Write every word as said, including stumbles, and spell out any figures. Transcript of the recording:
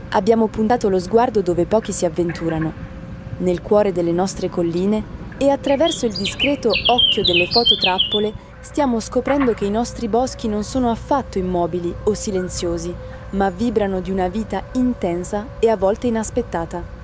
Abbiamo puntato lo sguardo dove pochi si avventurano, nel cuore delle nostre colline, e attraverso il discreto occhio delle fototrappole stiamo scoprendo che i nostri boschi non sono affatto immobili o silenziosi, ma vibrano di una vita intensa e a volte inaspettata.